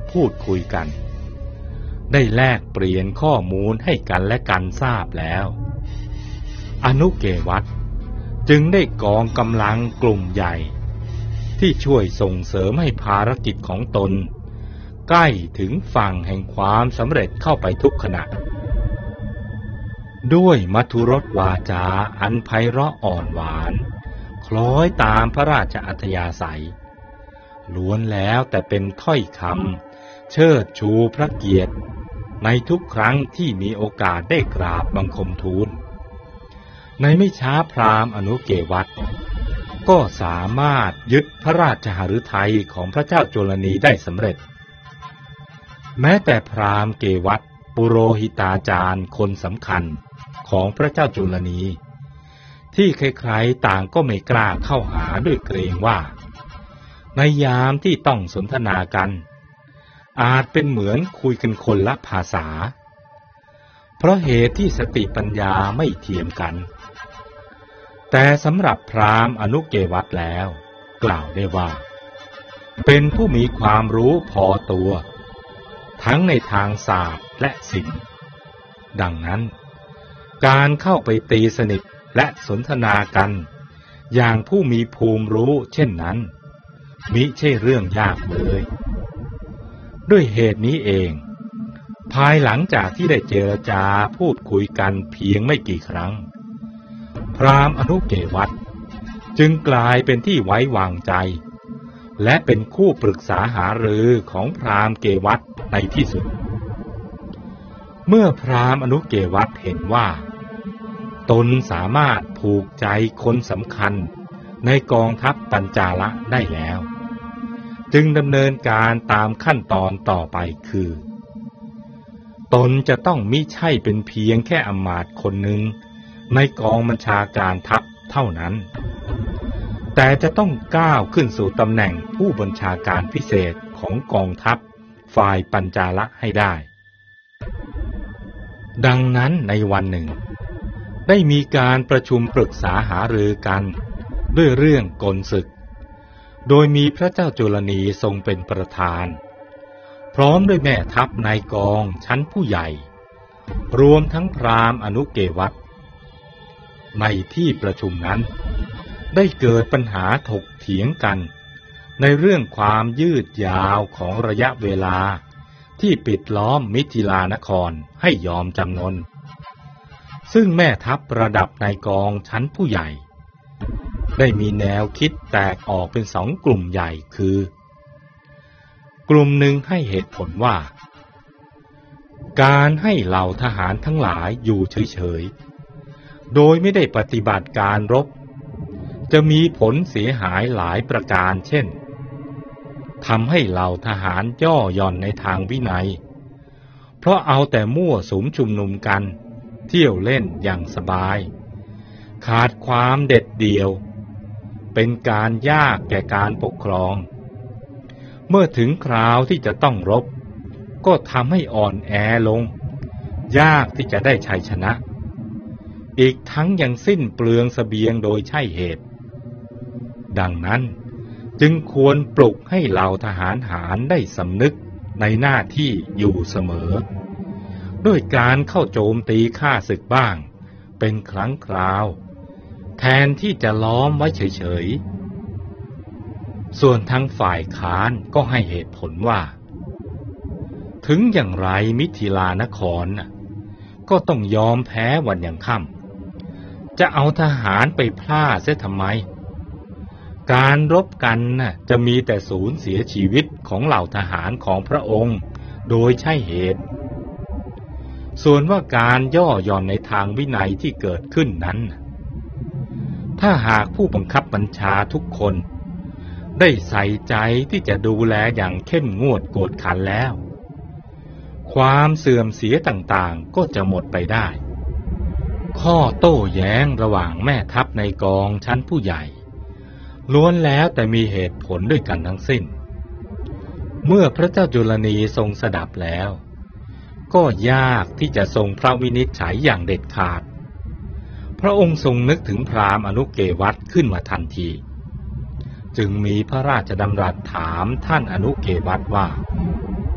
พูดคุยกันได้แลกเปลี่ยนข้อมูลให้กันและกันทราบแล้วอนุเกวัตจึงได้กองกำลังกลุ่มใหญ่ที่ช่วยส่งเสริมให้ภารกิจของตนใกล้ถึงฝั่งแห่งความสำเร็จเข้าไปทุกขณะด้วยมัทุรสวาจาอันไพเราะอ่อนหวานคล้อยตามพระราชอัธยาศัยล้วนแล้วแต่เป็นถ้อยคำเชิดชูพระเกียรติในทุกครั้งที่มีโอกาสได้กราบบังคมทูลในไม่ช้าพราหมณ์อนุเกวัตก็สามารถยึดพระราชหฤทัยของพระเจ้าจุลนีได้สำเร็จแม้แต่พราหมณ์เกวัตปุโรหิตาจารย์คนสำคัญของพระเจ้าจุลนีที่ใครๆต่างก็ไม่กล้าเข้าหาด้วยเกรงว่าในยามที่ต้องสนทนากันอาจเป็นเหมือนคุยกันคนละภาษาเพราะเหตุที่สติปัญญาไม่เทียมกันแต่สำหรับพราหมณ์อนุเกวัตแล้วกล่าวได้ว่าเป็นผู้มีความรู้พอตัวทั้งในทางศาสตร์และศิลป์ดังนั้นการเข้าไปตีสนิทและสนทนากันอย่างผู้มีภูมิรู้เช่นนั้นมิใช่เรื่องยากเลยด้วยเหตุนี้เองภายหลังจากที่ได้เจรจาพูดคุยกันเพียงไม่กี่ครั้งพราหมณ์อนุเกวัตจึงกลายเป็นที่ไว้วางใจและเป็นคู่ปรึกษาหารือของพราหมณ์เกวัตในที่สุดเมื่อพราหมณ์อนุเกวัตเห็นว่าตนสามารถผูกใจคนสำคัญในกองทัพปัญจาละได้แล้วจึงดำเนินการตามขั้นตอนต่อไปคือตนจะต้องมิใช่เป็นเพียงแค่อมาตย์คนหนึ่งในกองบัญชาการทัพเท่านั้นแต่จะต้องก้าวขึ้นสู่ตำแหน่งผู้บัญชาการพิเศษของกองทัพฝ่ายปัญจาละให้ได้ดังนั้นในวันหนึ่งได้มีการประชุมปรึกษาหารือกันด้วยเรื่องกลศึกโดยมีพระเจ้าจุลนีทรงเป็นประธานพร้อมด้วยแม่ทัพนายกองชั้นผู้ใหญ่รวมทั้งพราหมณ์อนุเกวัตในที่ประชุมนั้นได้เกิดปัญหาถกเถียงกันในเรื่องความยืดยาวของระยะเวลาที่ปิดล้อมมิถิลานครให้ยอมจำนนซึ่งแม่ทัพระดับนายกองชั้นผู้ใหญ่ได้มีแนวคิดแตกออกเป็นสองกลุ่มใหญ่คือกลุ่มหนึ่งให้เหตุผลว่าการให้เหล่าทหารทั้งหลายอยู่เฉยๆโดยไม่ได้ปฏิบัติการรบจะมีผลเสียหายหลายประการเช่นทำให้เหล่าทหารย่อหย่อนในทางวินัยเพราะเอาแต่มั่วสุมชุมนุมกันเที่ยวเล่นอย่างสบายขาดความเด็ดเดี่ยวเป็นการยากแก่การปกครองเมื่อถึงคราวที่จะต้องรบก็ทำให้อ่อนแอลงยากที่จะได้ชัยชนะอีกทั้งยังสิ้นเปลืองเสบียงโดยใช่เหตุดังนั้นจึงควรปลุกให้เหล่าทหารหารได้สำนึกในหน้าที่อยู่เสมอด้วยการเข้าโจมตีฆ่าศึกบ้างเป็นครั้งคราวแทนที่จะล้อมไว้เฉยๆส่วนทางฝ่ายค้านก็ให้เหตุผลว่าถึงอย่างไรมิถิลานครก็ต้องยอมแพ้วันยังค่ำจะเอาทหารไปพล่าเสียทำไมการรบกันจะมีแต่สูญเสียชีวิตของเหล่าทหารของพระองค์โดยใช่เหตุส่วนว่าการย่อหย่อนในทางวินัยที่เกิดขึ้นนั้นถ้าหากผู้บังคับบัญชาทุกคนได้ใส่ใจที่จะดูแลอย่างเข้มงวดกวดขันแล้วความเสื่อมเสียต่างๆก็จะหมดไปได้ข้อโต้แย้งระหว่างแม่ทัพในกองชั้นผู้ใหญ่ล้วนแล้วแต่มีเหตุผลด้วยกันทั้งสิ้นเมื่อพระเจ้าจุลนีทรงสดับแล้วก็ยากที่จะทรงพระวินิจฉัยอย่างเด็ดขาดพระองค์ทรงนึกถึงพราหมณ์อนุเกวัตขึ้นมาทันทีจึงมีพระราชดำรัสถามท่านอนุเกวัตว่า